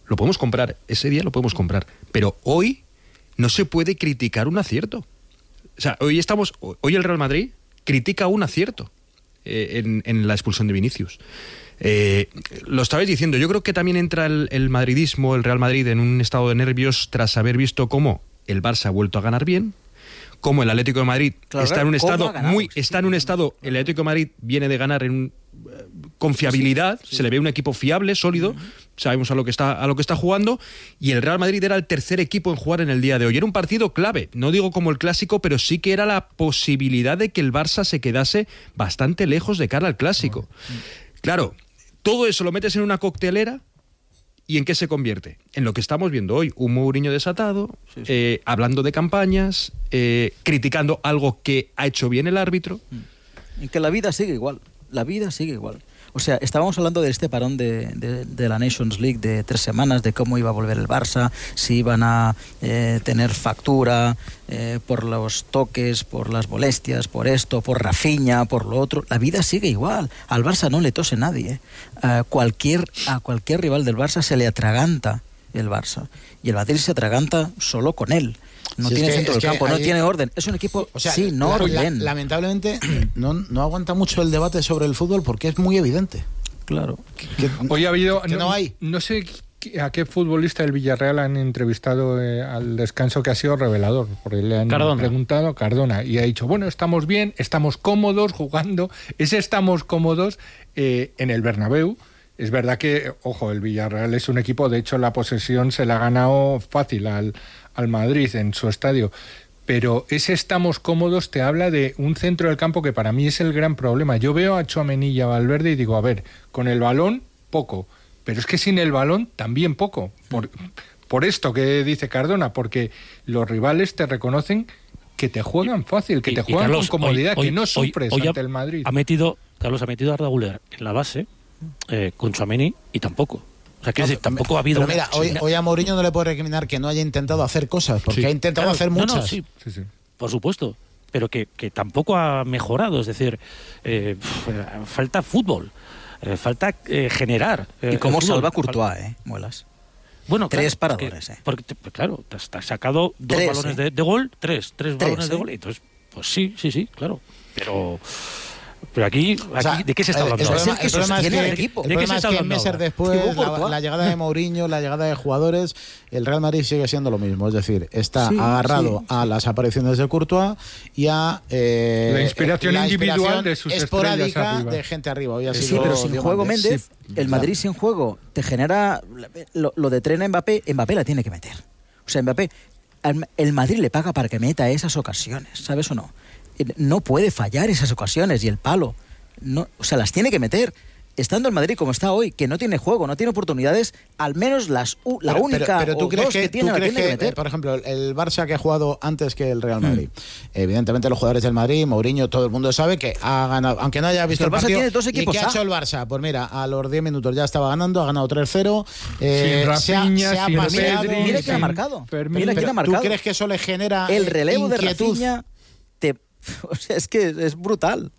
lo podemos comprar, ese día lo podemos comprar, pero hoy no se puede criticar un acierto. O sea, hoy el Real Madrid critica un acierto en la expulsión de Vinicius. Lo estabais diciendo, yo creo que también entra el madridismo, el Real Madrid, en un estado de nervios tras haber visto cómo el Barça ha vuelto a ganar bien, cómo el Atlético de Madrid está en un estado el Atlético de Madrid viene de ganar con fiabilidad, se le ve un equipo fiable, sólido, sabemos a lo que está jugando, y el Real Madrid era el tercer equipo en jugar en el día de hoy. Era un partido clave, no digo como el clásico, pero sí que era la posibilidad de que el Barça se quedase bastante lejos de cara al clásico. Claro, todo eso lo metes en una coctelera, ¿y en qué se convierte? En lo que estamos viendo hoy, un Mourinho desatado, hablando de campañas, criticando algo que ha hecho bien el árbitro. Y que la vida sigue igual. O sea, estábamos hablando de este parón de la Nations League de 3 semanas, de cómo iba a volver el Barça, si iban a tener factura por los toques, por las molestias, por esto, por Rafinha, por lo otro. La vida sigue igual. Al Barça no le tose nadie. A cualquier rival del Barça se le atraganta el Barça. Y el Madrid se atraganta solo con él. No tiene centro del campo, no tiene orden. Es un equipo sin orden. Lamentablemente no aguanta mucho el debate sobre el fútbol porque es muy evidente. Claro. Hoy ha habido... no hay. No sé a qué futbolista del Villarreal han entrevistado al descanso, que ha sido revelador, porque le han preguntado Cardona, y ha dicho, bueno, estamos bien, estamos cómodos jugando. Estamos cómodos en el Bernabéu. Es verdad que, ojo, el Villarreal es un equipo, de hecho la posesión se la ha ganado fácil al Madrid en su estadio, pero ese estamos cómodos te habla de un centro del campo que para mí es el gran problema. Yo veo a Tchouaméni y a Valverde y digo, a ver, con el balón poco, pero es que sin el balón también poco, por esto que dice Cardona, porque los rivales te reconocen que te juegan fácil, que te juegan Carlos, con comodidad, que no sufres ante el Madrid. Carlos ha metido a Arda Güler en la base con Tchouaméni y tampoco. O sea, que tampoco ha habido... Pero mira, hoy a Mourinho no le puede recriminar que no haya intentado hacer cosas, porque ha intentado hacer muchas. Sí, por supuesto, pero que tampoco ha mejorado. Es decir, falta fútbol, falta generar. ¿Y cómo salva Courtois, Muelas? Bueno, 3 paradores. Porque claro, te has sacado 2 balones de gol, 3 balones de gol. Entonces, pues sí, claro. Pero aquí o sea, ¿de qué se está hablando? El problema es que meses después, la llegada de Mourinho, la llegada de jugadores, el Real Madrid sigue siendo lo mismo. Es decir, está agarrado a las apariciones de Courtois y a la inspiración individual de sus esporádica de gente arriba. Pero sin juego, Méndez, el Madrid sin juego te genera lo de tren a Mbappé la tiene que meter. O sea, Mbappé, el Madrid le paga para que meta esas ocasiones, ¿sabes o no? No puede fallar esas ocasiones y el palo. O sea, las tiene que meter. Estando el Madrid como está hoy, que no tiene juego, no tiene oportunidades, al menos la única pero ¿tú crees dos que tiene, la tiene que meter. Por ejemplo, el Barça, que ha jugado antes que el Real Madrid, evidentemente los jugadores del Madrid, Mourinho, todo el mundo sabe que ha ganado, aunque no haya visto el partido. Tiene 2 equipos, ¿y qué ha hecho el Barça? Pues mira, a los 10 minutos ya estaba ganando, ha ganado 3-0. Sin Rafinha, se ha pasado. Mira quién ha marcado. ¿Tú crees que eso le genera el relevo inquietud? de Rafinha? O sea, es que es brutal.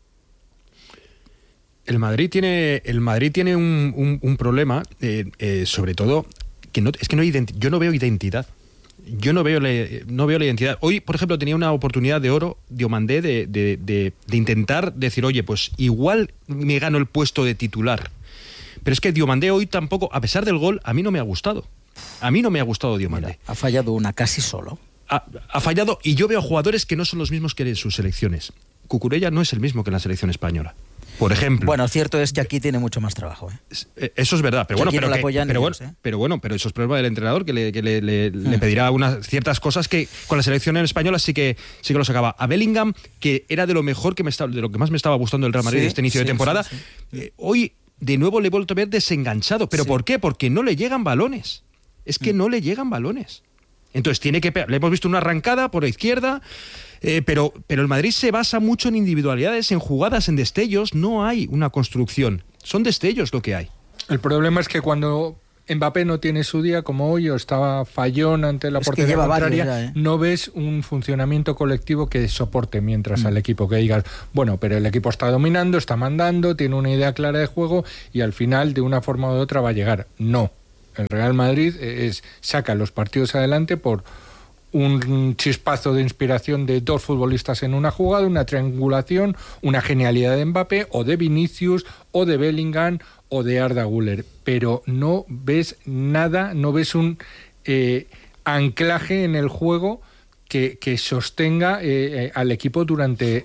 El Madrid tiene un problema, sobre todo, que yo no veo identidad. Yo no veo la identidad. Hoy, por ejemplo, tenía una oportunidad de oro, Diomandé, de intentar decir, oye, pues igual me gano el puesto de titular. Pero es que Diomandé hoy tampoco, a pesar del gol, a mí no me ha gustado. A mí no me ha gustado Diomandé. Mira, ha fallado una casi solo. Ha fallado, y yo veo jugadores que no son los mismos que en sus selecciones. Cucurella no es el mismo que en la selección española, por ejemplo. Bueno, cierto es que aquí tiene mucho más trabajo. Eso es verdad, pero pero eso es problema del entrenador, que le pedirá unas ciertas cosas que con la selección española sí que lo sacaba. A Bellingham, que era de lo mejor de lo que más me estaba gustando el Real Madrid este inicio de temporada, hoy de nuevo le he vuelto a ver desenganchado. ¿Pero por qué? Porque no le llegan balones. Es que no le llegan balones. Entonces tiene que pegar. Le hemos visto una arrancada por la izquierda, pero el Madrid se basa mucho en individualidades, en jugadas, en destellos. No hay una construcción. Son destellos lo que hay. El problema es que cuando Mbappé no tiene su día, como hoy, o estaba fallón ante la portería contraria, no ves un funcionamiento colectivo que soporte mientras al equipo, que digas, bueno, pero el equipo está dominando, está mandando, tiene una idea clara de juego y al final, de una forma u otra, va a llegar. No. El Real Madrid saca los partidos adelante por un chispazo de inspiración de dos futbolistas en una jugada, una triangulación, una genialidad de Mbappé o de Vinicius o de Bellingham o de Arda Güler, pero no ves nada, no ves un anclaje en el juego que sostenga al equipo durante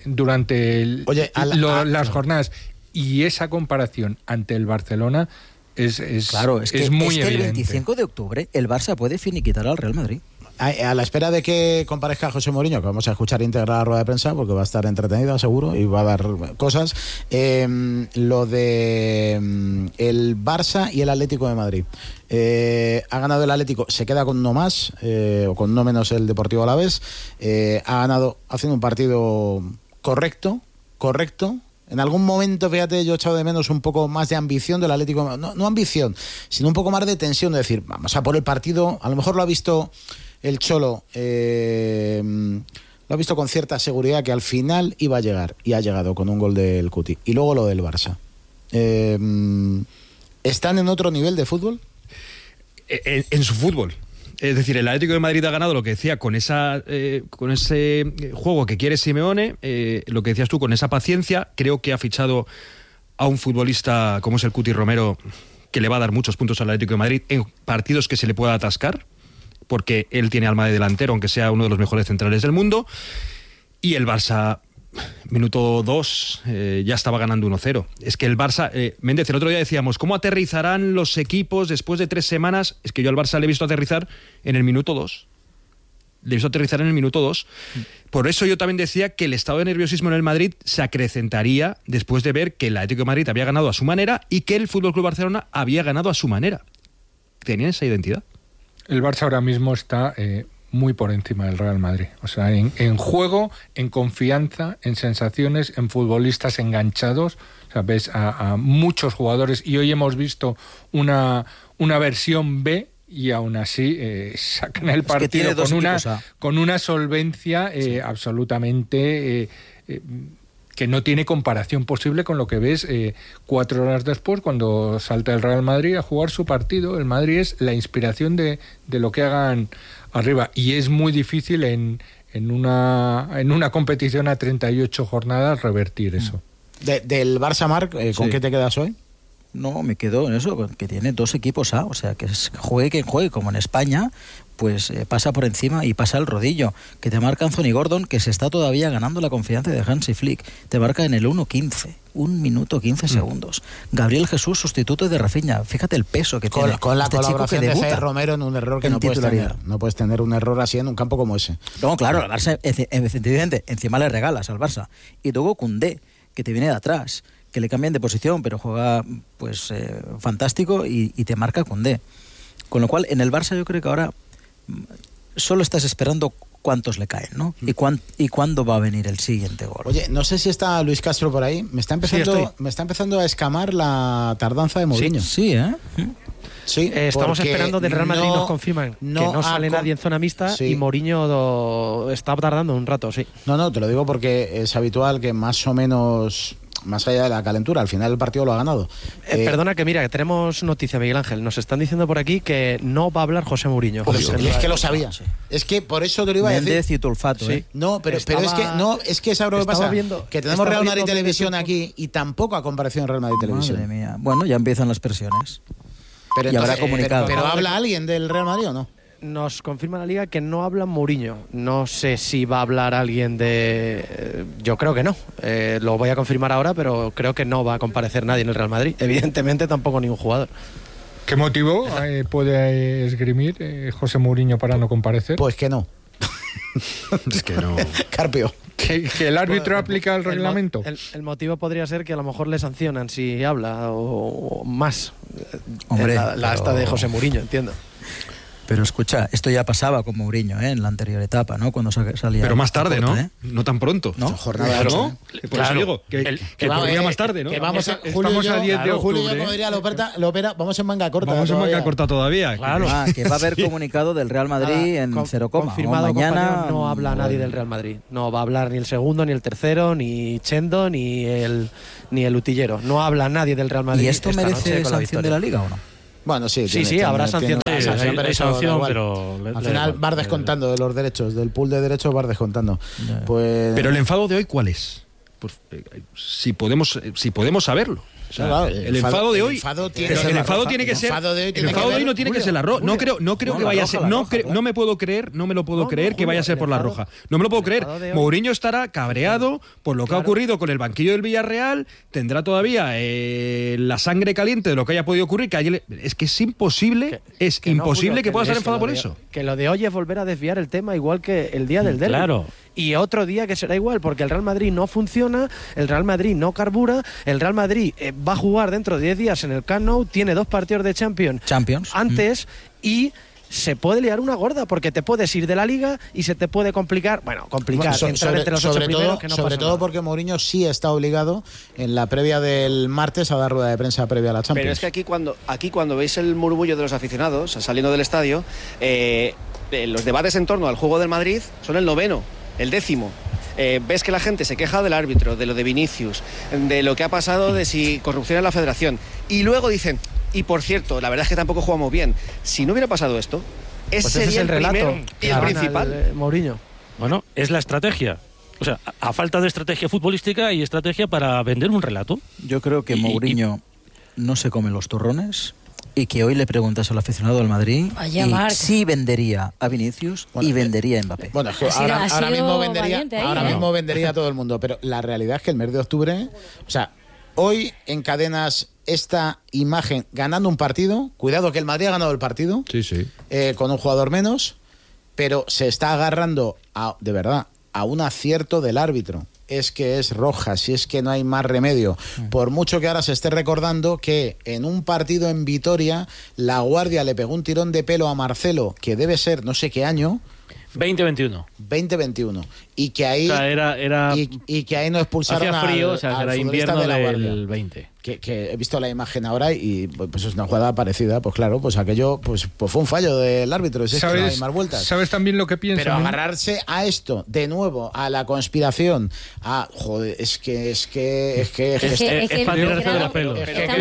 las jornadas. Y esa comparación ante el Barcelona es muy evidente. El 25 de octubre el Barça puede finiquitar al Real Madrid. A la espera de que comparezca José Mourinho, que vamos a escuchar íntegra la rueda de prensa porque va a estar entretenida seguro y va a dar cosas, lo de el Barça y el Atlético de Madrid. Ha ganado el Atlético, se queda con uno más, o con uno menos el Deportivo Alavés. Ha ganado haciendo un partido correcto. En algún momento, fíjate, yo he echado de menos un poco más de ambición del Atlético, no ambición, sino un poco más de tensión, de decir, vamos a por el partido. A lo mejor lo ha visto el Cholo, lo ha visto con cierta seguridad que al final iba a llegar, y ha llegado con un gol del Cuti. Y luego lo del Barça. ¿Están en otro nivel de fútbol? En su fútbol. Es decir, el Atlético de Madrid ha ganado, lo que decía, con ese juego que quiere Simeone, lo que decías tú, con esa paciencia. Creo que ha fichado a un futbolista como es el Cuti Romero, que le va a dar muchos puntos al Atlético de Madrid en partidos que se le pueda atascar, porque él tiene alma de delantero, aunque sea uno de los mejores centrales del mundo. Y el Barça, minuto 2, ya estaba ganando 1-0. Es que el Barça, Méndez, el otro día decíamos, ¿cómo aterrizarán los equipos después de 3 semanas? Es que yo al Barça le he visto aterrizar en el minuto 2. Por eso yo también decía que el estado de nerviosismo en el Madrid se acrecentaría después de ver que el Atlético de Madrid había ganado a su manera y que el FC Barcelona había ganado a su manera. Tenían esa identidad. El Barça ahora mismo está muy por encima del Real Madrid. O sea, en juego, en confianza, en sensaciones, en futbolistas enganchados. O sea, ves a muchos jugadores, y hoy hemos visto una versión B, y aún así sacan el partido con una solvencia absolutamente que no tiene comparación posible con lo que ves 4 horas después, cuando salta el Real Madrid a jugar su partido. El Madrid es la inspiración de lo que hagan arriba, y es muy difícil en una competición a 38 jornadas revertir eso. Del Barça, Marc, ¿con qué te quedas hoy? No, me quedo en eso, que tiene 2 equipos A, o sea, que juegue quien juegue, como en España, pues pasa por encima y pasa el rodillo. Que te marca Anthony Gordon, que se está todavía ganando la confianza de Hansi Flick, te marca en el 1:15, 1 minuto 15 segundos. Gabriel Jesús, sustituto de Rafinha, fíjate el peso que tiene. Con la colaboración de Fede Romero en un error que no puedes tener. No puedes tener un error así en un campo como ese. No, claro, al Barça, evidentemente, encima le regalas al Barça. Y luego Koundé, que te viene de atrás, que le cambian de posición, pero juega pues fantástico, y te marca Koundé. Con lo cual, en el Barça yo creo que ahora solo estás esperando cuántos le caen, ¿no? Y cuándo va a venir el siguiente gol. Oye, no sé si está Luis Castro por ahí. Me está empezando a escamar la tardanza de Mourinho. Sí, ¿eh? Sí, estamos esperando del Real Madrid, nos confirman que no sale nadie en zona mixta, y Mourinho está tardando un rato, sí. No, te lo digo porque es habitual que más o menos, más allá de la calentura, al final el partido lo ha ganado. Perdona, que mira, que tenemos noticia, Miguel Ángel. Nos están diciendo por aquí que no va a hablar José Mourinho. Es que lo sabía. Sí. Es que por eso te lo iba a decir. Méndez y Tulfato, sí. No, pero es que es algo que pasa. Que tenemos Real Madrid Televisión aquí y tampoco ha comparecido en Real Madrid Televisión. Madre mía. Bueno, ya empiezan las presiones. Pero y habrá comunicado. Pero ¿habla alguien del Real Madrid o no? Nos confirma la Liga que no habla Mourinho. No sé si va a hablar alguien de... yo creo que no. Lo voy a confirmar ahora, pero creo que no va a comparecer nadie en el Real Madrid. Evidentemente tampoco ningún jugador. ¿Qué motivo puede esgrimir José Mourinho para no comparecer? Pues que no. Es que no. Carpio. ¿Que el árbitro aplica el reglamento? El motivo podría ser que a lo mejor le sancionan si habla o más. Hombre, esta de José Mourinho, entiendo. Pero escucha, esto ya pasaba con Mourinho, en la anterior etapa, ¿no? Cuando salía. Pero más tarde, corta, ¿no? No tan pronto. ¿No? Jornada, ¿no? Por eso digo, que ocurría más tarde, ¿no? Que vamos a, estamos a 10 de octubre. Julio, como diría Lopera, vamos en manga corta. Vamos en manga corta todavía. Claro. Que va a haber comunicado del Real Madrid en 0, confirmado, mañana. No habla nadie del Real Madrid. No va a hablar ni el segundo, ni el tercero, ni Chendo, ni el utillero. No habla nadie del Real Madrid. ¿Y esto merece sanción de la Liga o no? Bueno, sí, habrá sanción. Hay sanción, pero al final vas descontando de los derechos, del pool de derechos vas descontando. Pues... Pero el enfado de hoy, ¿cuál es? Pues, si podemos saberlo. O sea, el enfado de hoy. El enfado tiene que ser. El enfado de hoy no tiene que ser la roja. No creo que vaya a ser. No me lo puedo creer que vaya a ser por la roja. No me lo puedo creer. Mourinho estará cabreado por lo que ha ocurrido con el banquillo del Villarreal. Tendrá todavía la sangre caliente de lo que haya podido ocurrir. Es que es imposible. Que pueda estar enfadado por eso. Que lo de hoy es volver a desviar el tema, igual que el día del derbi. Claro. Y otro día que será igual, porque el Real Madrid no funciona, el Real Madrid no carbura, el Real Madrid va a jugar dentro de 10 días en el Camp Nou, tiene 2 partidos de Champions antes y se puede liar una gorda, porque te puedes ir de la Liga y se te puede complicar, entrar entre los 8 primeros, que no pasa nada. Porque Mourinho sí está obligado en la previa del martes a dar rueda de prensa previa a la Champions. Pero es que aquí cuando veis el murmullo de los aficionados saliendo del estadio, los debates en torno al juego del Madrid son el 9º. El 10º. Ves que la gente se queja del árbitro, de lo de Vinicius, de lo que ha pasado, de si corrupción en la federación. Y luego dicen, y por cierto, la verdad es que tampoco jugamos bien. Si no hubiera pasado esto, ese sería el relato primero y el principal. Mourinho. Bueno, es la estrategia. O sea, a falta de estrategia futbolística y estrategia para vender un relato. Yo creo que Mourinho no se come los turrones. Y que hoy le preguntas al aficionado del Madrid sí vendería a Vinicius y vendería a Mbappé. Bueno, es que ahora mismo vendería a todo el mundo, pero la realidad es que el mes de octubre, o sea, hoy encadenas esta imagen ganando un partido, cuidado que el Madrid ha ganado el partido, con un jugador menos, pero se está agarrando de verdad a un acierto del árbitro. Es que es roja, si es que no hay más remedio. Por mucho que ahora se esté recordando que en un partido en Vitoria La Guardia le pegó un tirón de pelo a Marcelo, que debe ser no sé qué año, 2021, y que ahí y que ahí no expulsaron hacía frío, al era invierno de La Guardia. del 20. Que he visto la imagen ahora y pues es una jugada parecida, pues claro, pues aquello pues fue un fallo del árbitro, es que no hay más vueltas. ¿Sabes también lo que pienso? Pero agarrarse a esto de nuevo, a la conspiración, joder, es que para tirarse de la pelo.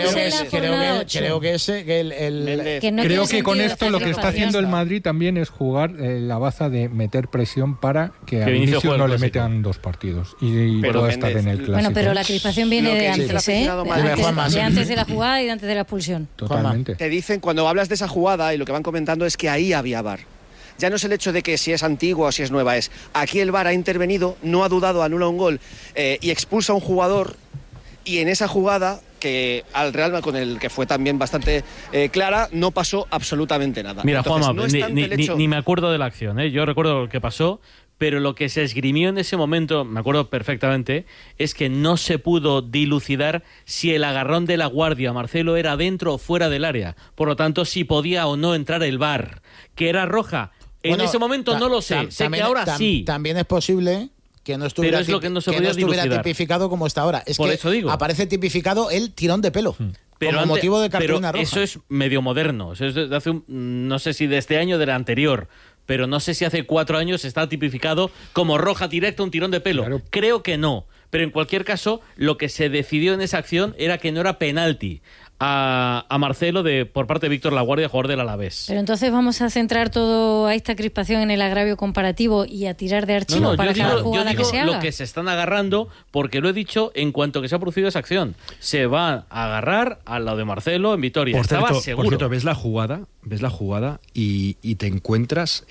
Creo que con esto lo que está haciendo el Madrid también es jugar la baza de meter presión para que a Vinicius no le metan 2 partidos y pueda estar en el clásico. Bueno, pero la crispación viene de antes, de antes de la jugada y de antes de la expulsión. Totalmente. Te dicen, cuando hablas de esa jugada, y lo que van comentando es que ahí había VAR. Ya no es el hecho de que si es antigua o si es nueva, es aquí el VAR ha intervenido, no ha dudado, anula un gol y expulsa a un jugador, y en esa jugada que al Real, con el que fue también bastante clara, no pasó absolutamente nada. Mira, Juanma, ni me acuerdo de la acción, yo recuerdo lo que pasó. Pero lo que se esgrimió en ese momento, me acuerdo perfectamente, es que no se pudo dilucidar si el agarrón de La Guardia a Marcelo era dentro o fuera del área. Por lo tanto, si podía o no entrar el VAR. ¿Que era roja? En ese momento no lo sé. Sé que ahora sí. También es posible que no estuviera, tipificado como está ahora. Es por que eso digo. Aparece tipificado el tirón de pelo. Como motivo de cartulina roja. Eso es medio moderno. Eso es de hace no sé si de este año o del anterior. Pero no sé si hace 4 años está tipificado como roja directa, un tirón de pelo. Claro. Creo que no. Pero en cualquier caso, lo que se decidió en esa acción era que no era penalti a Marcelo por parte de Víctor Laguardia, jugador del Alavés. Pero entonces vamos a centrar toda esta crispación en el agravio comparativo y a tirar de archivo para cada jugada que se haga. Lo que se están agarrando, porque lo he dicho en cuanto que se ha producido esa acción. Se va a agarrar al lado de Marcelo en Vitoria. Estaba seguro. Por cierto, ves la jugada y te encuentras...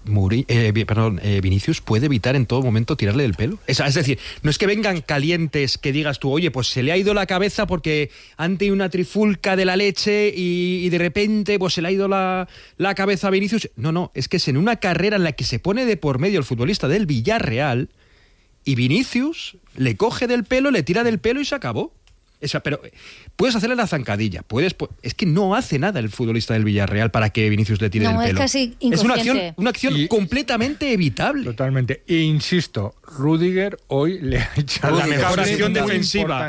Vinicius puede evitar en todo momento tirarle del pelo. Es decir, no es que vengan calientes que digas tú, oye, pues se le ha ido la cabeza porque ante una trifulca de la leche y de repente pues se le ha ido la cabeza a Vinicius. No, es que es en una carrera en la que se pone de por medio el futbolista del Villarreal y Vinicius le coge del pelo, le tira del pelo y se acabó. Pero puedes hacerle la zancadilla, es que no hace nada el futbolista del Villarreal para que Vinicius le tire del pelo. Es casi inconsciente. Es una acción completamente evitable. Totalmente. E insisto, Rüdiger hoy le ha echado la mejor acción defensiva,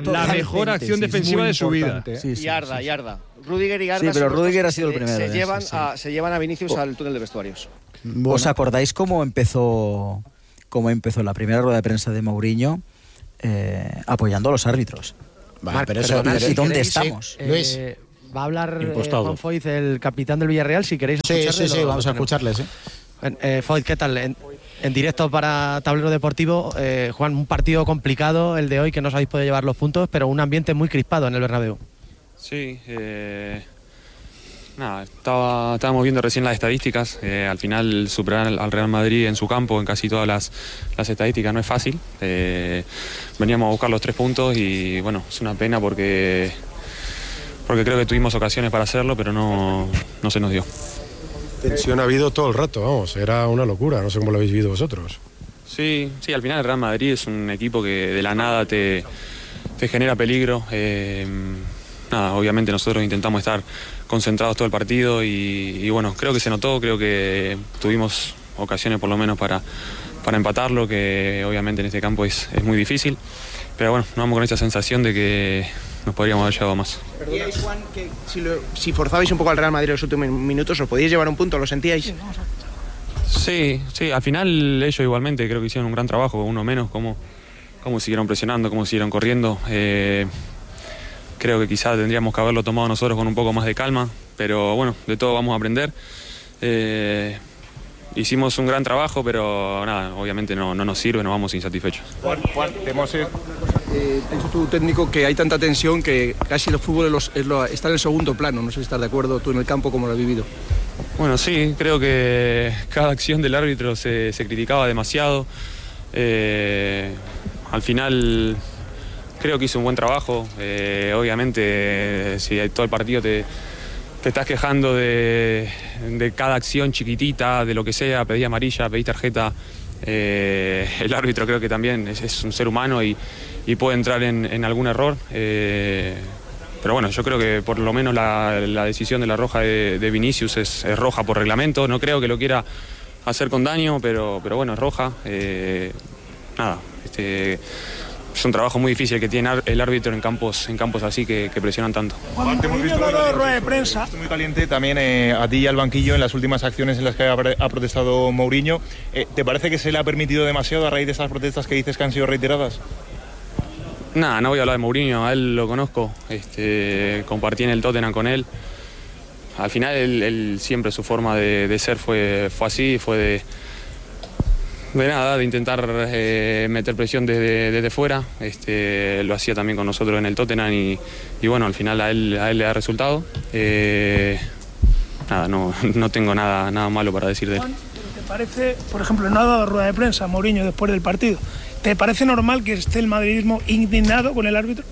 de su vida. Y Arda. Rüdiger y Arda. Sí, pero Rüdiger ha sido el primero. Se llevan a Vinicius al túnel de vestuarios. Bueno. ¿Os acordáis cómo empezó la primera rueda de prensa de Mourinho apoyando a los árbitros? Pero eso, ¿y dónde estamos? Luis, Va a hablar Juan Foyth, el capitán del Villarreal, si queréis escucharle. Sí, vamos a escucharle, sí. Foyth, ¿qué tal? En directo para Tablero Deportivo. Juan, un partido complicado el de hoy, que no os habéis podido llevar los puntos, pero un ambiente muy crispado en el Bernabéu. Sí, estábamos viendo recién las estadísticas. Al final superar al Real Madrid en su campo, en casi todas las estadísticas, no es fácil. Veníamos a buscar los 3 puntos y bueno, es una pena porque creo que tuvimos ocasiones para hacerlo, pero no se nos dio. Tensión ha habido todo el rato, vamos, era una locura, no sé cómo lo habéis vivido vosotros. Sí, al final el Real Madrid es un equipo que de la nada te genera peligro. Obviamente nosotros intentamos estar concentrados todo el partido y bueno, creo que se notó, creo que tuvimos ocasiones por lo menos para empatarlo, que obviamente en este campo es muy difícil, pero bueno, nos vamos con esa sensación de que nos podríamos haber llevado más. ¿Sentíais, Juan, que si forzabais un poco al Real Madrid en los últimos minutos os podíais llevar un punto? ¿Lo sentíais? Sí, al final ellos igualmente creo que hicieron un gran trabajo, uno menos, cómo siguieron presionando, cómo siguieron corriendo. Creo que quizás tendríamos que haberlo tomado nosotros con un poco más de calma, pero bueno, de todo vamos a aprender. Hicimos un gran trabajo, pero nada, obviamente no nos sirve, nos vamos insatisfechos. Juan, dicho tu técnico que hay tanta tensión que casi el fútbol está en el segundo plano. No sé si estás de acuerdo tú en el campo, ¿cómo lo has vivido? Bueno, sí, creo que cada acción del árbitro se criticaba demasiado. Al final creo que hizo un buen trabajo. Obviamente, si todo el partido te estás quejando de cada acción chiquitita, de lo que sea, pedí amarilla, pedí tarjeta, el árbitro creo que también es un ser humano y puede entrar en algún error. Pero bueno, yo creo que por lo menos la decisión de la roja de Vinicius es roja por reglamento. No creo que lo quiera hacer con daño, pero bueno, es roja. Es un trabajo muy difícil que tiene el árbitro en campos así que presionan tanto. Te hemos visto rueda de prensa. Muy caliente también a ti y al banquillo en las últimas acciones en las que ha protestado Mourinho. ¿Te parece que se le ha permitido demasiado a raíz de esas protestas que dices que han sido reiteradas? No voy a hablar de Mourinho, a él lo conozco, compartí en el Tottenham con él. Al final él siempre su forma de ser fue así, fue de intentar meter presión desde fuera. Lo hacía también con nosotros en el Tottenham y bueno, al final a él le da resultado. No tengo nada malo para decir de él. ¿Te parece, por ejemplo, no ha dado rueda de prensa Mourinho después del partido? ¿Te parece normal que esté el madridismo indignado con el árbitro?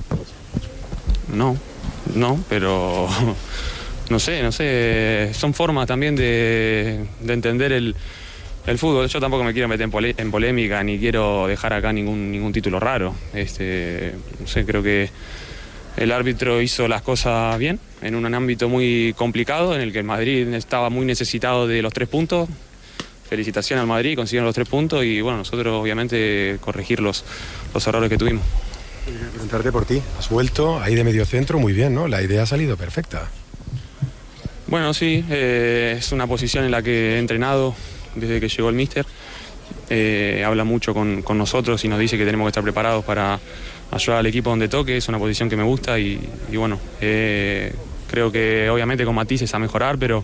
No, pero no sé, son formas también de entender el fútbol. Yo tampoco me quiero meter en polémica ni quiero dejar acá ningún título raro. No sé, creo que el árbitro hizo las cosas bien en un ámbito muy complicado en el que el Madrid estaba muy necesitado de los 3 puntos. Felicitaciones al Madrid, consiguieron los 3 puntos y bueno, nosotros obviamente corregir los errores que tuvimos. Preguntarte por ti, has vuelto ahí de medio centro muy bien, ¿no? La idea ha salido perfecta. Bueno, sí, es una posición en la que he entrenado desde que llegó el míster. Habla mucho con nosotros y nos dice que tenemos que estar preparados para ayudar al equipo donde toque. Es una posición que me gusta y bueno, creo que obviamente con matices a mejorar, pero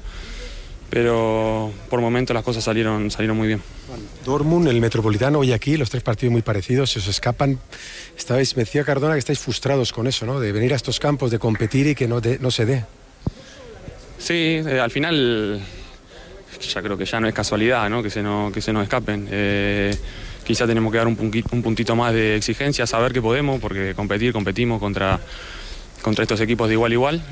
por momento las cosas salieron muy bien. Dortmund, el Metropolitano, hoy aquí, los 3 partidos muy parecidos, se os escapan. Me decía Cardona que estáis frustrados con eso, ¿no? De venir a estos campos, de competir y que no se dé. Sí, al final ya creo que ya no es casualidad, ¿no? que se nos escapen. Quizá tenemos que dar un puntito más de exigencia, saber que podemos, porque competimos contra estos equipos de igual a igual.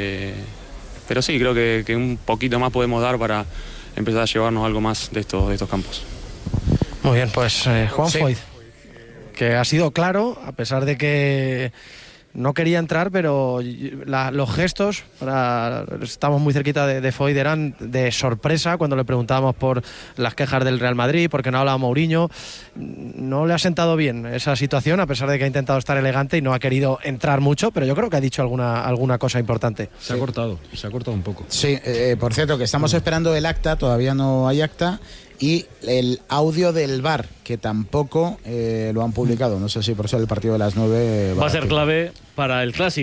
Pero sí, creo que un poquito más podemos dar para empezar a llevarnos algo más de estos campos. Muy bien, pues Juan Foyth, que ha sido claro, a pesar de que no quería entrar, pero los gestos, estamos muy cerquita de Foyth, eran de sorpresa cuando le preguntábamos por las quejas del Real Madrid, porque no hablaba Mourinho. No le ha sentado bien esa situación, a pesar de que ha intentado estar elegante y no ha querido entrar mucho, pero yo creo que ha dicho alguna cosa importante. Se ha cortado un poco. Sí, por cierto, que estamos esperando el acta, todavía no hay acta, y el audio del VAR, que tampoco lo han publicado. No sé si por ser el partido de las 9 va a ser clave para el clásico.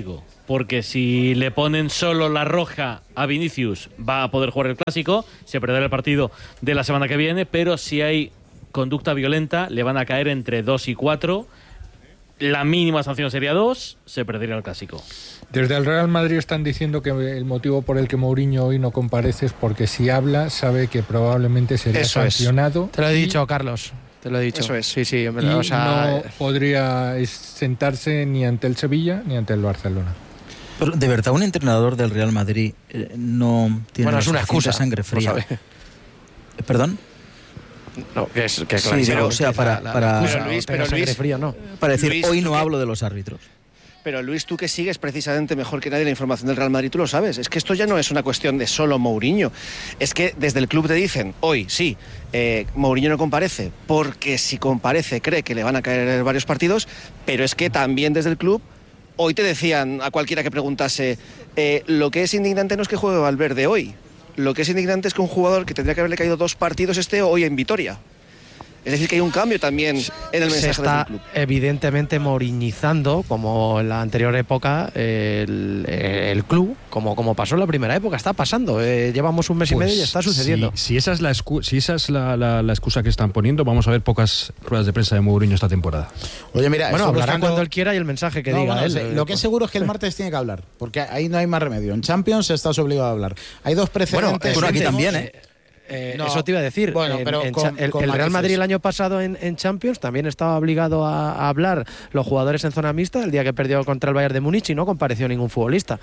porque si le ponen solo la roja a Vinicius va a poder jugar el Clásico, se perderá el partido de la semana que viene, pero si hay conducta violenta le van a caer entre 2 y 4. La mínima sanción sería 2, se perdería el Clásico. Desde el Real Madrid están diciendo que el motivo por el que Mourinho hoy no comparece es porque si habla sabe que probablemente sería sancionado. Te lo he dicho, Carlos. Te lo he dicho. Eso es. Sí, y no podría sentarse ni ante el Sevilla ni ante el Barcelona. Pero de verdad, un entrenador del Real Madrid no tiene es una excusa, sangre fría. ¿Perdón? No, que es sí, pero, o sea, para Luis, fría, no. Para decir, Luis, hoy no hablo de los árbitros. Pero Luis, tú que sigues precisamente mejor que nadie la información del Real Madrid, tú lo sabes. Es que esto ya no es una cuestión de solo Mourinho. Es que desde el club te dicen, hoy sí, Mourinho no comparece, porque si comparece cree que le van a caer varios partidos, pero es que también desde el club, hoy te decían a cualquiera que preguntase, lo que es indignante no es que juegue Valverde hoy, lo que es indignante es que un jugador que tendría que haberle caído 2 partidos esté hoy en Vitoria. Es decir, que hay un cambio también en el mensaje del club. Evidentemente mouriñizando, como en la anterior época, el club, como pasó en la primera época, está pasando. Llevamos un mes y medio y está sucediendo. Si esa es la excusa que están poniendo, vamos a ver pocas ruedas de prensa de Mourinho esta temporada. Oye, mira, hablará cuando él quiera y el mensaje que diga él. Lo que es seguro es que el martes tiene que hablar, porque ahí no hay más remedio. En Champions estás obligado a hablar. Hay 2 precedentes. Bueno, aquí también, eso te iba a decir. Bueno, pero el Real Madrid el año pasado en Champions también estaba obligado a hablar los jugadores en zona mixta el día que perdió contra el Bayern de Múnich y no compareció ningún futbolista.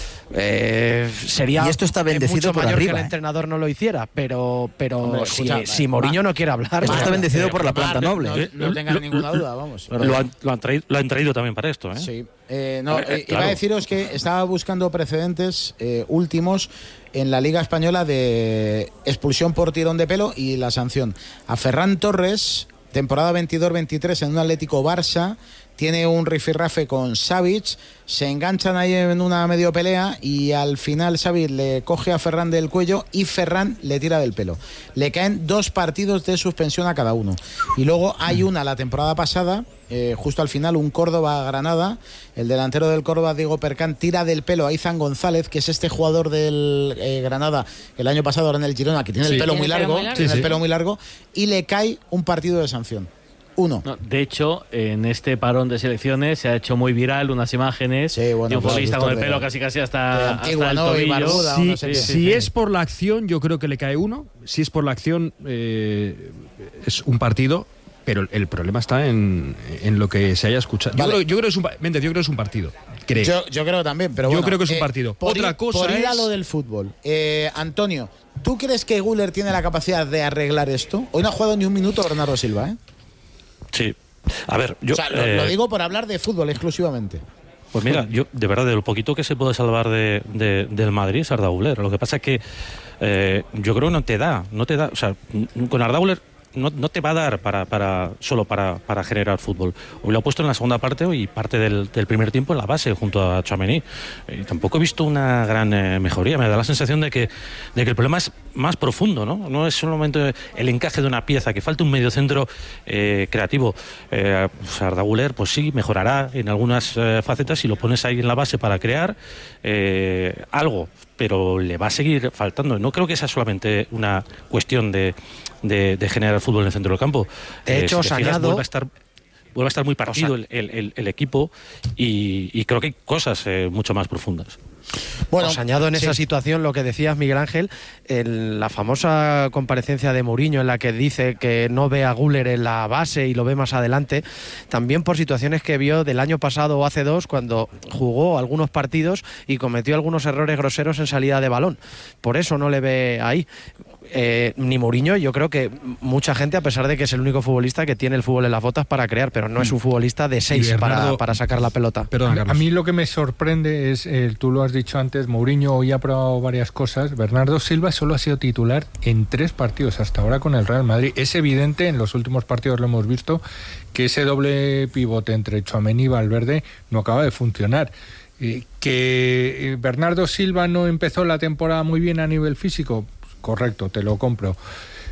Sería y esto está bendecido mucho por mayor arriba, que el entrenador no lo hiciera, pero hombre, si Mourinho no quiere hablar, esto está bendecido por la planta noble. No tengan ninguna duda, vamos. Lo han traído también para esto, ¿eh? Sí. Iba a deciros que estaba buscando precedentes últimos en la Liga Española de expulsión por tirón de pelo y la sanción. A Ferran Torres, temporada 22-23 en un Atlético Barça, tiene un rifirrafe con Savic, se enganchan ahí en una medio pelea y al final Savic le coge a Ferran del cuello y Ferran le tira del pelo. Le caen 2 partidos de suspensión a cada uno. Y luego hay una la temporada pasada, justo al final, un Córdoba-Granada, el delantero del Córdoba, Diego Percán, tira del pelo a Izan González, que es este jugador del Granada, el año pasado era en el Girona, que tiene el pelo muy largo, el pelo muy largo, y le cae un partido de sanción. 1. No, de hecho, en este parón de selecciones se ha hecho muy viral unas imágenes de un futbolista con el pelo casi hasta el tobillo. Si es por la acción, yo creo que le cae 1. Si es por la acción, es un partido. Pero el problema está en lo que se haya escuchado. Vale. Yo creo que es un partido. Creo. Yo creo también, pero yo creo que es un partido. Otra cosa por ir a lo del fútbol. Antonio, ¿tú crees que Güler tiene la capacidad de arreglar esto? Hoy no ha jugado ni un minuto Bernardo Silva, ¿eh? Sí. A ver, yo... lo digo por hablar de fútbol exclusivamente. Pues mira, yo de verdad, de lo poquito que se puede salvar del Madrid es Arda Güler. Lo que pasa es que yo creo que no te da. O sea, con Arda Güler no te va a dar solo para generar fútbol. Hoy lo ha puesto en la segunda parte y parte del primer tiempo en la base junto a Tchouaméni. Tampoco he visto una gran mejoría. Me da la sensación de que el problema es más profundo, ¿no? No es solamente el encaje de una pieza, que falta un mediocentro creativo. Arda Güler, pues sí, mejorará en algunas facetas si lo pones ahí en la base para crear algo, pero le va a seguir faltando. No creo que sea solamente una cuestión de generar fútbol en el centro del campo. De hecho, vuelve a estar muy partido el equipo y creo que hay cosas mucho más profundas. Bueno, os añado en esa situación lo que decías, Miguel Ángel, en la famosa comparecencia de Mourinho en la que dice que no ve a Güler en la base y lo ve más adelante, también por situaciones que vio del año pasado o hace 2 cuando jugó algunos partidos y cometió algunos errores groseros en salida de balón. Por eso no le ve ahí. Ni Mourinho, yo creo que mucha gente, a pesar de que es el único futbolista que tiene el fútbol en las botas para crear, pero no es un futbolista de 6 para sacar la pelota. Perdón, a mí lo que me sorprende es, tú lo has dicho antes, Mourinho hoy ha probado varias cosas. Bernardo Silva solo ha sido titular en 3 partidos hasta ahora con el Real Madrid. Es evidente, en los últimos partidos lo hemos visto, que ese doble pivote entre Tchouaméni y Valverde no acaba de funcionar. Que Bernardo Silva no empezó la temporada muy bien a nivel físico, correcto, te lo compro.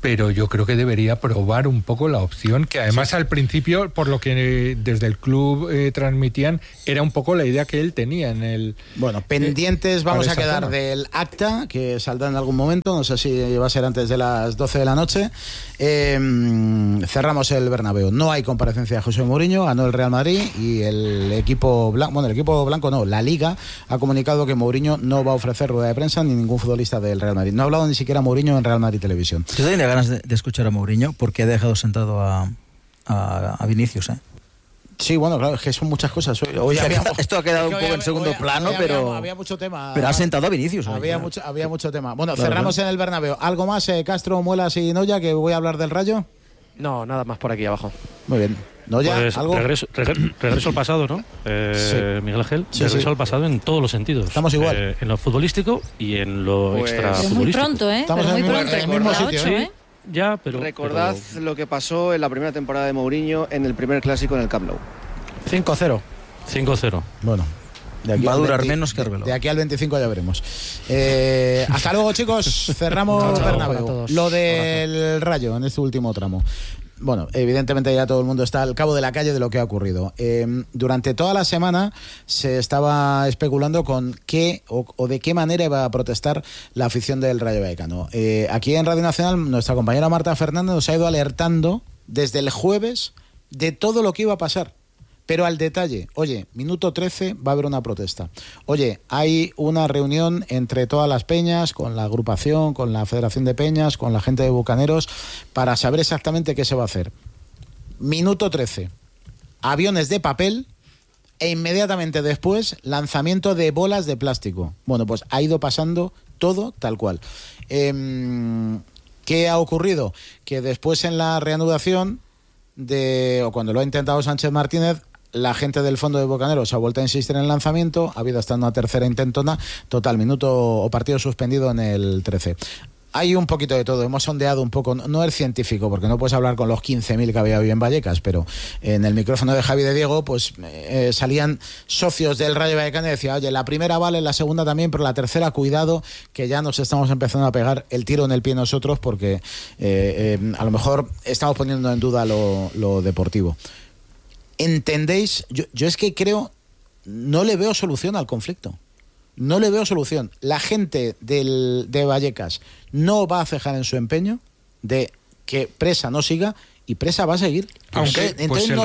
pero yo creo que debería probar un poco la opción, que además al principio, por lo que desde el club transmitían, era un poco la idea que él tenía en el... Bueno, pendientes vamos a quedar del acta, que saldrá en algún momento, no sé si va a ser antes de las 12 de la noche. Cerramos el Bernabéu. No hay comparecencia de José Mourinho, ganó el Real Madrid y el equipo blanco no, la Liga ha comunicado que Mourinho no va a ofrecer rueda de prensa ni ningún futbolista del Real Madrid. No ha hablado ni siquiera Mourinho en Real Madrid Televisión. Yo tenía ganas de escuchar a Mourinho porque ha dejado sentado a Vinicius, ¿eh? Sí, bueno, claro, es que son muchas cosas. Hoy esto ha quedado un poco en segundo plano, pero había mucho tema. Pero ha sentado a Vinicius. Había mucho tema. Bueno, claro, cerramos en el Bernabéu. ¿Algo más, Castro, Muelas y Noya, que voy a hablar del Rayo? No, nada más por aquí abajo. Muy bien. ¿Noya, pues algo? Regreso al pasado, ¿no? Sí. Miguel Ángel, regreso al pasado en todos los sentidos. Estamos igual. En lo futbolístico y en lo extrafutbolístico. Muy pronto, ¿eh? Estamos en el mismo sitio, ¿eh? Ya, pero... Recordad lo que pasó en la primera temporada de Mourinho en el primer clásico en el Camp Nou. 5-0. 5-0 Bueno, va a durar menos que Arbeloa. De aquí al 25 ya veremos. Hasta luego, chicos. Cerramos Bernabéu. Lo del Rayo en este último tramo. Bueno, evidentemente ya todo el mundo está al cabo de la calle de lo que ha ocurrido. Durante toda la semana se estaba especulando con qué o de qué manera iba a protestar la afición del Rayo Vallecano. Aquí en Radio Nacional nuestra compañera Marta Fernández nos ha ido alertando desde el jueves de todo lo que iba a pasar. Pero al detalle, oye, minuto 13 va a haber una protesta. Oye, hay una reunión entre todas las peñas, con la agrupación, con la Federación de Peñas, con la gente de Bucaneros, para saber exactamente qué se va a hacer. Minuto 13, aviones de papel e inmediatamente después lanzamiento de bolas de plástico. Bueno, pues ha ido pasando todo tal cual. ¿Qué ha ocurrido? Que después en la reanudación o cuando lo ha intentado Sánchez Martínez, la gente del fondo de Bucaneros ha vuelto a insistir en el lanzamiento, ha habido hasta una tercera intentona, total, minuto o partido suspendido en el 13. Hay un poquito de todo, hemos sondeado un poco, no es científico, porque no puedes hablar con los 15.000 que había hoy en Vallecas, pero en el micrófono de Javi de Diego, pues salían socios del Rayo Vallecano y decían, oye, la primera vale, la segunda también, pero la tercera, cuidado, que ya nos estamos empezando a pegar el tiro en el pie nosotros, porque a lo mejor estamos poniendo en duda lo deportivo. ¿Entendéis? Yo es que creo, no le veo solución al conflicto. No le veo solución. La gente de Vallecas no va a cejar en su empeño de que Presa no siga, y Presa va a seguir. Aunque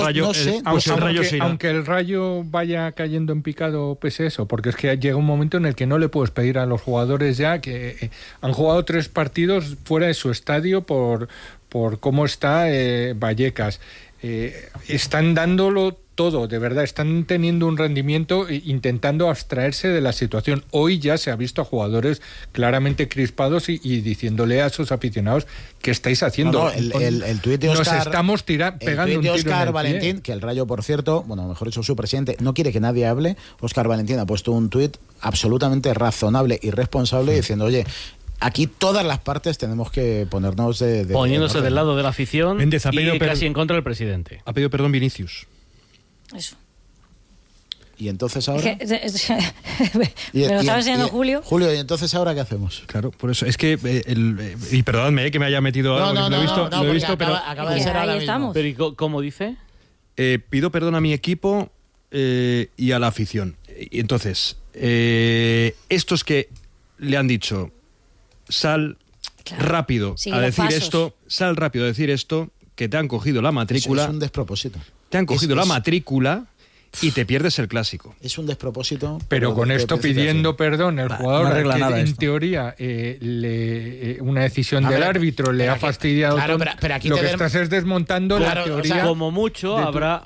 el Rayo vaya cayendo en picado pese a eso, porque es que llega un momento en el que no le puedes pedir a los jugadores ya que han jugado 3 partidos fuera de su estadio por cómo está Vallecas. Están dándolo todo, de verdad, están teniendo un rendimiento intentando abstraerse de la situación. Hoy ya se ha visto a jugadores claramente crispados y diciéndole a sus aficionados ¿qué estáis haciendo? El tuit de Oscar, nos estamos pegando un tiro Oscar en el Valentín, pie. que el Rayo, por cierto, bueno, mejor dicho, su presidente no quiere que nadie hable. Oscar Valentín ha puesto un tuit absolutamente razonable y responsable diciendo, oye, aquí todas las partes tenemos que ponernos poniéndose del lado de la afición. Méndez, y casi en contra del presidente. Ha pedido perdón Vinicius. Eso. ¿Y entonces ahora? ¿Me lo estaba enseñando Julio? Julio, ¿y entonces ahora qué hacemos? Claro, por eso. Es que, y perdóname que me haya metido algo, lo he visto, pero... Acaba de ser ahora mismo. Pero ¿cómo dice? Pido perdón a mi equipo y a la afición. Y entonces, estos que le han dicho, sal rápido a decir esto, que te han cogido la matrícula... Eso es un despropósito. Te han cogido la matrícula y te pierdes el clásico. Es un despropósito. Pero con esto pidiendo perdón, el jugador, no que en teoría una decisión del árbitro le ha fastidiado. Claro, pero aquí lo que estás es desmontando la teoría. O sea, como mucho habrá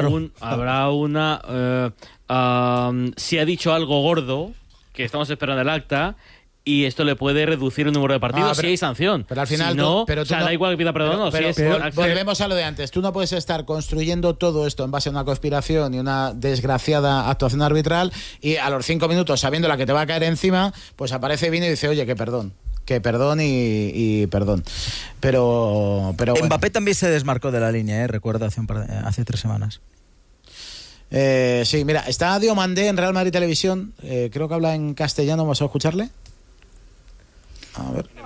una... si ha dicho algo gordo, que estamos esperando el acta... Y esto le puede reducir el número de partidos si hay sanción. Pero al final, si no, da igual que pida perdón o no. Volvemos a lo de antes. Tú no puedes estar construyendo todo esto en base a una conspiración y una desgraciada actuación arbitral y a los 5 minutos, sabiendo la que te va a caer encima, pues aparece Vino y dice, oye, que perdón y perdón. Pero bueno. Mbappé también se desmarcó de la línea, recuerdo, hace 3 semanas. Sí, mira, está Diomandé en Real Madrid Televisión. Creo que habla en castellano, ¿vamos a escucharle? A ver.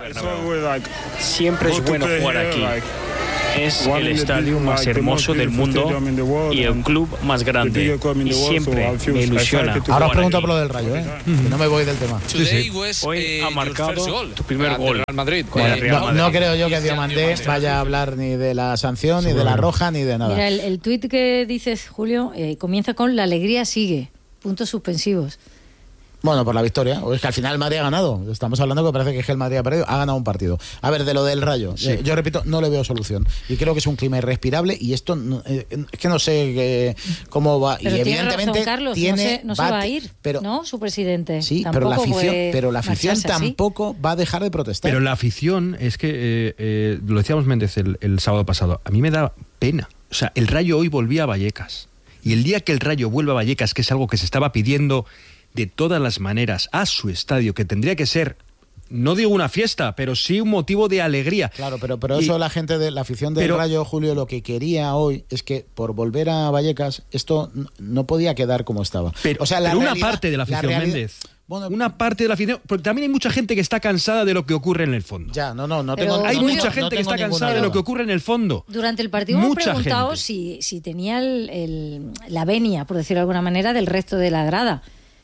Siempre es bueno jugar aquí. Es el estadio más hermoso del mundo y el club más grande. Y siempre me ilusiona. Ahora os pregunto por lo del Rayo, que no me voy del tema. Hoy ha marcado tu primer gol. No creo yo que Diomandé vaya a hablar ni de la sanción, ni de la roja, ni de nada. Mira, el tuit que dices, Julio, comienza con: la alegría sigue. Puntos suspensivos. Bueno, por la victoria. O es que al final el Madrid ha ganado. Estamos hablando que parece que el Madrid ha perdido. Ha ganado un partido. A ver, de lo del Rayo. Sí. Yo repito, no le veo solución. Y creo que es un clima irrespirable. Y esto es que no sé cómo va. Pero y tiene evidentemente razón, Carlos, no se va a ir, pero, ¿no? Su presidente. Sí, pero la afición tampoco va a dejar de protestar. Pero la afición, es que lo decíamos Méndez el sábado pasado. A mí me da pena. O sea, el Rayo hoy volvía a Vallecas. Y el día que el Rayo vuelva a Vallecas, que es algo que se estaba pidiendo de todas las maneras a su estadio, que tendría que ser, no digo una fiesta, pero sí un motivo de alegría. Pero eso la gente de la afición del Rayo, Julio, lo que quería hoy es que por volver a Vallecas esto no podía quedar como estaba. Pero una parte de la afición, Méndez. Bueno, una parte de la afición, porque también hay mucha gente que está cansada de lo que ocurre en el fondo. Hay mucha gente que está cansada de lo que ocurre en el fondo. Durante el partido hemos preguntado si tenía la venia, por decirlo de alguna manera, del resto de la grada.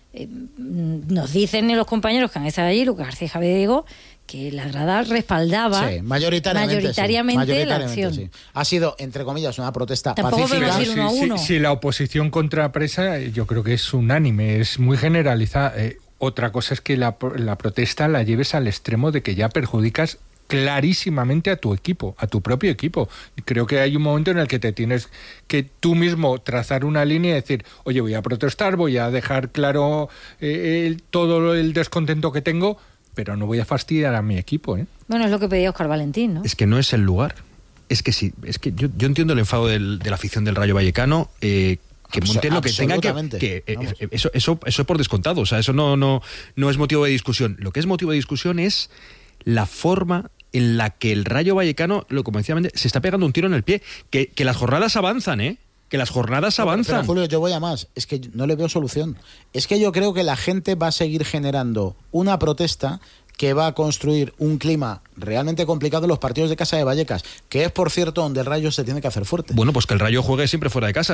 Nos dicen los compañeros que han estado allí, Lucas García y Javier Diego, que la grada respaldaba mayoritariamente la acción. Sí. Ha sido, entre comillas, una protesta Tampoco pacífica. Ir uno a uno. Sí, la oposición contrapresa yo creo que es unánime, es muy generalizada. Otra cosa es que la protesta la lleves al extremo de que ya perjudicas clarísimamente a tu equipo, a tu propio equipo. Creo que hay un momento en el que te tienes que tú mismo trazar una línea y decir, oye, voy a protestar, voy a dejar claro todo el descontento que tengo, pero no voy a fastidiar a mi equipo. Bueno, es lo que pedía Óscar Valentín, ¿no? Es que no es el lugar. Es que sí, es que yo entiendo el enfado de la afición del Rayo Vallecano, que monten lo que tenga que eso por descontado. O sea, eso no es motivo de discusión. Lo que es motivo de discusión es la forma en la que el Rayo Vallecano, como decía Méndez, se está pegando un tiro en el pie. Que las jornadas avanzan, que las jornadas avanzan. Pero Julio, yo voy a más. Es que no le veo solución. Es que yo creo que la gente va a seguir generando una protesta que va a construir un clima realmente complicado en los partidos de casa de Vallecas, que es, por cierto, donde el Rayo se tiene que hacer fuerte. Bueno, pues que el Rayo juegue siempre fuera de casa.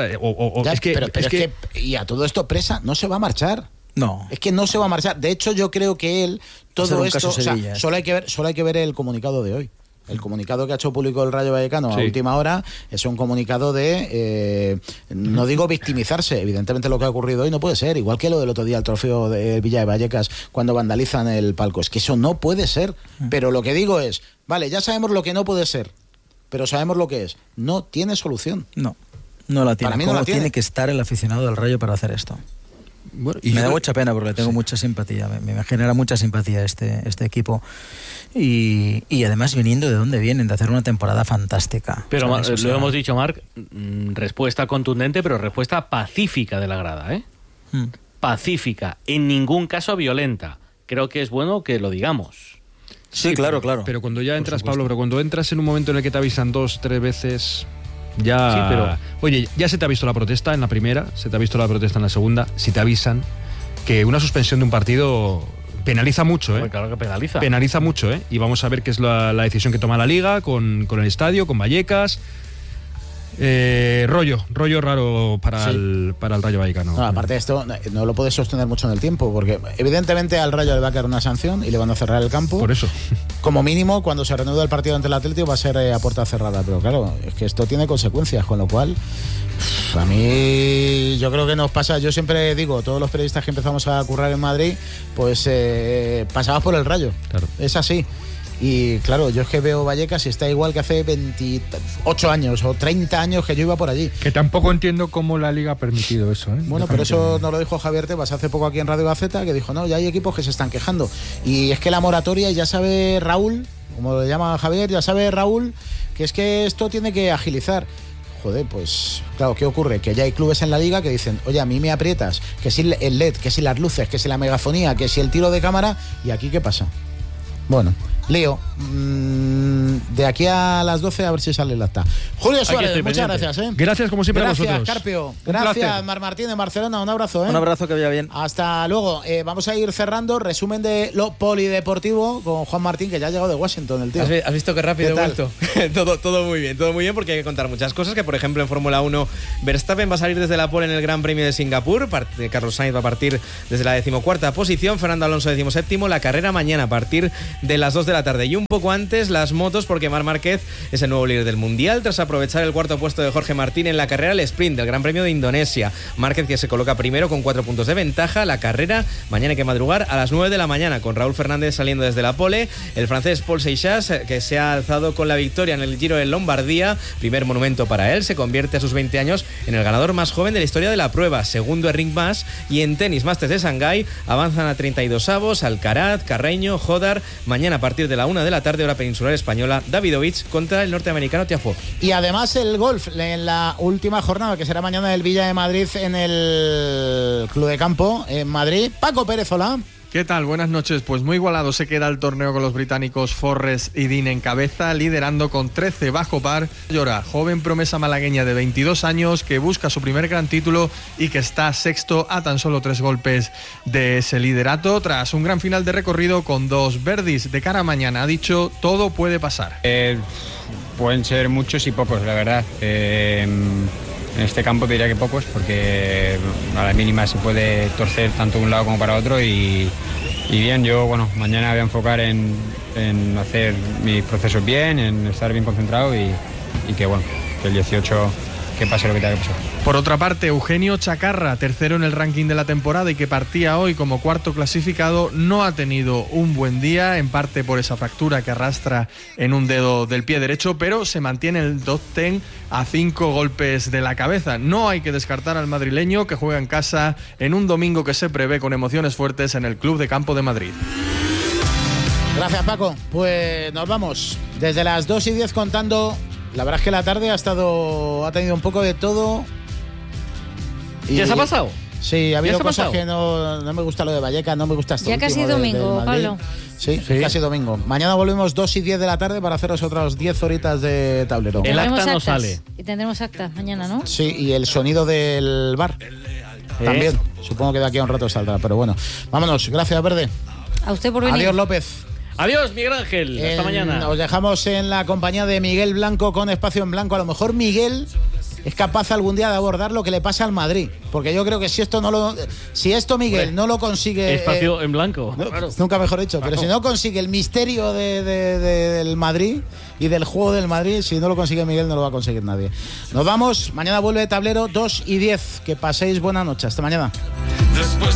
Y a todo esto, Presa no se va a marchar. No. Es que no se va a marchar. De hecho, yo creo que él, todo esto, solo hay que ver el comunicado de hoy. El comunicado que ha hecho público el Rayo Vallecano a última hora es un comunicado de, no digo victimizarse, evidentemente lo que ha ocurrido hoy no puede ser, igual que lo del otro día, el trofeo de Villa de Vallecas, cuando vandalizan el palco. Es que eso no puede ser. Pero lo que digo es, vale, ya sabemos lo que no puede ser, pero sabemos lo que es. No tiene solución. No la tiene. Para mí no tiene que estar el aficionado del Rayo para hacer esto. Bueno, me da mucha pena porque le tengo mucha simpatía, me genera mucha simpatía este equipo y además viniendo de donde vienen, de hacer una temporada fantástica. Pero lo hemos dicho, Marc, respuesta contundente, pero respuesta pacífica de la grada, pacífica, en ningún caso violenta. Creo que es bueno que lo digamos. Sí, claro. Pero cuando ya entras, Pablo, cuando entras en un momento en el que te avisan 2-3 veces... Ya, sí, pero... Oye, ya se te ha visto la protesta en la primera, se te ha visto la protesta en la segunda. Si te avisan que una suspensión de un partido penaliza mucho, Bueno, claro que penaliza. Penaliza mucho, Y vamos a ver qué es la decisión que toma la Liga con el estadio, con Vallecas. Rollo raro para el Rayo Vallecano. No, aparte de esto, no lo puedes sostener mucho en el tiempo, porque evidentemente al Rayo le va a caer una sanción y le van a cerrar el campo. Por eso. Como mínimo, cuando se reanude el partido ante el Atlético va a ser a puerta cerrada. Pero claro, es que esto tiene consecuencias, con lo cual a mí yo creo que nos pasa. Yo siempre digo, todos los periodistas que empezamos a currar en Madrid, pues pasabas por el Rayo. Claro. Es así. Y claro, yo es que veo Vallecas y está igual que hace 28 años o 30 años que yo iba por allí. Que tampoco entiendo cómo la Liga ha permitido eso. Bueno, pero eso nos lo dijo Javier Tebas hace poco aquí en Radio Gaceta, que dijo, no, ya hay equipos que se están quejando. Y es que la moratoria, ya sabe Raúl, como le llama Javier, ya sabe Raúl, que es que esto tiene que agilizar. Joder, pues claro, ¿qué ocurre? Que ya hay clubes en la Liga que dicen, oye, a mí me aprietas, que si el LED, que si las luces, que si la megafonía, que si el tiro de cámara, ¿y aquí qué pasa? Bueno, lío. de aquí a las 12 a ver si sale el acta. Julio Suárez, muchas gracias. Gracias como siempre a vosotros. Gracias, Carpio. Gracias, Mar Martín de Barcelona. Un abrazo. Un abrazo, que vaya bien. Hasta luego. Vamos a ir cerrando. Resumen de lo polideportivo con Juan Martín, que ya ha llegado de Washington, el tío. ¿Has visto qué rápido he vuelto? todo muy bien, porque hay que contar muchas cosas, que por ejemplo en Fórmula 1 Verstappen va a salir desde la pole en el Gran Premio de Singapur, Carlos Sainz va a partir desde la 14ª posición, Fernando Alonso 17º, la carrera mañana a partir de las 2 de la tarde y un poco antes las motos, porque Marc Márquez es el nuevo líder del Mundial tras aprovechar el cuarto puesto de Jorge Martín en la carrera al sprint del Gran Premio de Indonesia. Márquez, que se coloca primero con 4 puntos de ventaja. La carrera mañana hay que madrugar a las 9 de la mañana con Raúl Fernández saliendo desde la pole, el francés Paul Seixas, que se ha alzado con la victoria en el Giro de Lombardía, primer monumento para él, se convierte a sus 20 años en el ganador más joven de la historia de la prueba, segundo Enric Mas, y en tenis Masters de Shanghái avanzan a 32avos Alcaraz, Carreño, Jodar, mañana a partir de la 1 de la tarde hora peninsular española, Davidovich contra el norteamericano Tiafoe. Y además el golf en la última jornada, que será mañana el Villa de Madrid en el Club de Campo en Madrid. Paco Pérez, hola. ¿Qué tal? Buenas noches. Pues muy igualado se queda el torneo con los británicos Forrest y Dean en cabeza, liderando con 13 bajo par. Llora, joven promesa malagueña de 22 años que busca su primer gran título y que está sexto a tan solo 3 golpes de ese liderato, tras un gran final de recorrido con 2 birdies de cara a mañana. Ha dicho, todo puede pasar. Pueden ser muchos y pocos, la verdad. En este campo te diría que pocos, porque a la mínima se puede torcer tanto de un lado como para otro y bien, yo mañana voy a enfocar en hacer mis procesos bien, en estar bien concentrado y que el 18 que pase lo que tenga que pasar. Por otra parte, Eugenio Chacarra, tercero en el ranking de la temporada y que partía hoy como cuarto clasificado, no ha tenido un buen día, en parte por esa fractura que arrastra en un dedo del pie derecho, pero se mantiene el top 10 a 5 golpes de la cabeza. No hay que descartar al madrileño, que juega en casa en un domingo que se prevé con emociones fuertes en el Club de Campo de Madrid. Gracias, Paco. Pues nos vamos desde las 2:10 contando. La verdad es que la tarde ha tenido un poco de todo. ¿Ya se ha pasado? Sí, ha habido cosas que no me gusta lo de Vallecas, no me gusta esto. Ya casi domingo, Pablo. Sí, casi domingo. Mañana volvemos 2:10 de la tarde para haceros otras 10 horitas de tablero. El acta no sale. Y tendremos actas mañana, ¿no? Sí, y el sonido del bar. También. Supongo que de aquí a un rato saldrá, pero bueno. Vámonos. Gracias, Verde. A usted por venir. Adiós, López. Adiós, Miguel Ángel. Hasta mañana. Os dejamos en la compañía de Miguel Blanco con Espacio en Blanco. A lo mejor Miguel es capaz algún día de abordar lo que le pasa al Madrid, porque yo creo que si esto Miguel no lo consigue, Espacio en Blanco, claro. Nunca mejor dicho, pero si no consigue el misterio del Madrid y del juego del Madrid, si no lo consigue Miguel, no lo va a conseguir nadie. Nos vamos, mañana vuelve Tablero 2:10. Que paséis buena noche, hasta mañana. Después